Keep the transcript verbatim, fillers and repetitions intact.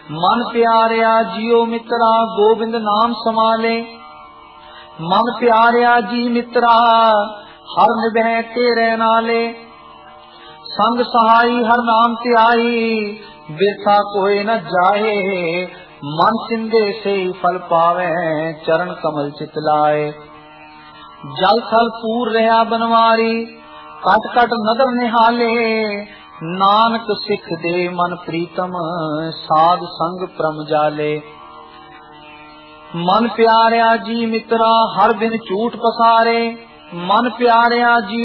मन प्यारिया जियो मित्रा गोबिंद नाम समाले। मन प्यारिया जी मित्रा हर निभै तेरे नाले। संग सहाई हर नाम त्याई बिरथा कोई न जाए। मन सिंधे से फल पावे चरण कमल चितलाए। जल थल पूर रहा बनवारी कट कट नदर निहाले। नानक सिख दे मन प्रीतम साध संग प्रम जाले। मन प्यारिया जी मित्रा हर दिन झूठ पसारे। मन प्यारिया जी